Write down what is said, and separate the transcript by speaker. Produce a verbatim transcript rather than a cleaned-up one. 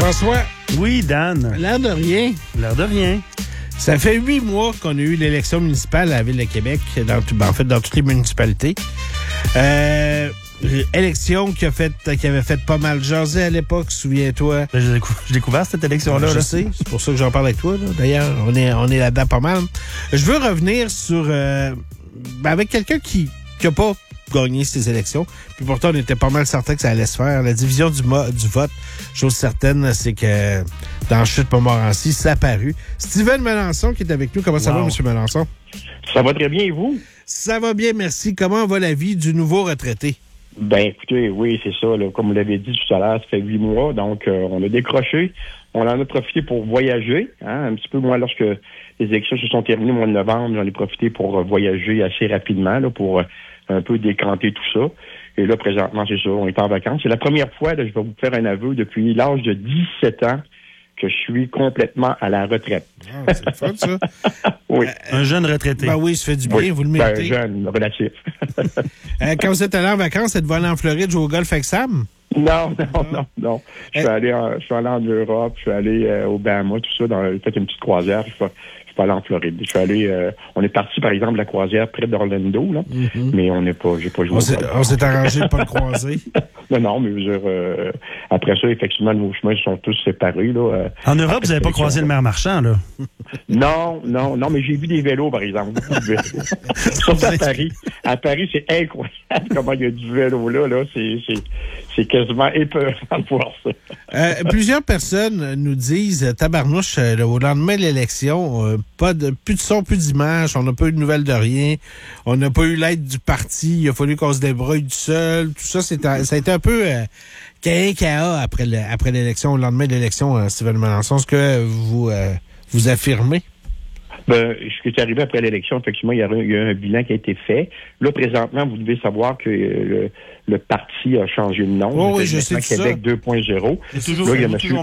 Speaker 1: François.
Speaker 2: Oui, Dan.
Speaker 1: L'air de rien.
Speaker 2: L'air de rien.
Speaker 1: Ça fait huit mois qu'on a eu l'élection municipale à la Ville de Québec, dans tout, ben, en fait, dans toutes les municipalités. Euh, élection qui, a fait, qui avait fait pas mal jaser à l'époque, souviens-toi.
Speaker 2: Ben, j'ai, décou- j'ai découvert cette élection-là.
Speaker 1: Je
Speaker 2: là.
Speaker 1: sais, c'est pour ça que j'en parle avec toi. Là. D'ailleurs, on est, on est là-dedans pas mal. Je veux revenir sur... Euh, ben, avec quelqu'un qui n'a pas gagné ces élections, puis pourtant, on était pas mal certain que ça allait se faire. La division du, mo- du vote, chose certaine, c'est que dans Chute-Montmorency, ça a paru. Steven Melançon qui est avec nous. Comment ça
Speaker 2: Wow.
Speaker 1: va, M. Melançon?
Speaker 3: Ça va très bien, et vous?
Speaker 1: Ça va bien, merci. Comment va la vie du nouveau retraité?
Speaker 3: Ben, écoutez, oui, c'est ça. Là, comme vous l'avez dit tout à l'heure, ça fait huit mois, donc euh, on a décroché. On en a profité pour voyager. Hein, un petit peu, moi, lorsque les élections se sont terminées au mois de novembre, j'en ai profité pour euh, voyager assez rapidement, là, pour euh, un peu décanter tout ça. Et là, présentement, c'est ça, on est en vacances. C'est la première fois, là, je vais vous faire un aveu, depuis l'âge de dix-sept ans, que je suis complètement à la retraite.
Speaker 1: Ah, c'est le fun, ça.
Speaker 3: Oui.
Speaker 2: Un jeune retraité.
Speaker 1: Ben oui, ça fait du bien,
Speaker 3: Oui.
Speaker 1: vous le
Speaker 3: Ben,
Speaker 1: méritez.
Speaker 3: jeune, relatif.
Speaker 1: Euh, quand vous êtes allé en vacances, êtes-vous allé en Floride jouer au golf avec Sam?
Speaker 3: Non, non, non, non. Je suis
Speaker 1: Eh.
Speaker 3: allé en, je suis allé en Europe, je suis allé euh, au Bahamas, tout ça, dans, j'ai fait une petite croisière, je suis pas, je suis pas allé en Floride. Je suis allé, euh, on est parti, par exemple, de la croisière près d'Orlando, là,
Speaker 1: Mm-hmm.
Speaker 3: mais on n'est pas, j'ai pas joué
Speaker 1: On
Speaker 3: au
Speaker 1: s'est,
Speaker 3: golf.
Speaker 1: on s'est arrangé de pas le croiser.
Speaker 3: Non, non, mais je veux dire, euh, après ça, effectivement, nos chemins sont tous séparés, là. euh,
Speaker 2: En Europe,
Speaker 3: après
Speaker 2: vous n'avez pas
Speaker 3: cette
Speaker 2: croisé le
Speaker 3: élection-là.
Speaker 2: maire Marchand, là.
Speaker 3: Non, non, non, mais j'ai vu des vélos, par exemple. Beaucoup de vélos. Surtout à Paris. À Paris, c'est incroyable comment il y a du vélo là, là. C'est, c'est, c'est quasiment épeurant de voir ça.
Speaker 1: Euh, plusieurs personnes nous disent, euh, tabarnouche, euh, au lendemain de l'élection, euh, pas de, plus de son, plus d'image, on n'a pas eu de nouvelles de rien, on n'a pas eu l'aide du parti, il a fallu qu'on se débrouille tout seul, tout ça, c'est un- ça a été un peu euh, caïn-caïn après, le, après l'élection, au lendemain de l'élection, euh, Steven Melançon. Est-ce que vous, euh, vous affirmez?
Speaker 3: Ben, ce qui est arrivé après l'élection, effectivement, il y, a, il y a un bilan qui a été fait. Là, présentement, vous devez savoir que euh, le, le parti a changé de nom.
Speaker 1: Oh oui,
Speaker 3: C'est
Speaker 1: je sais
Speaker 3: maintenant
Speaker 1: tout ça.
Speaker 3: Québec deux point zéro.
Speaker 2: C'est toujours,
Speaker 3: Là, il y a
Speaker 2: toujours
Speaker 3: monsieur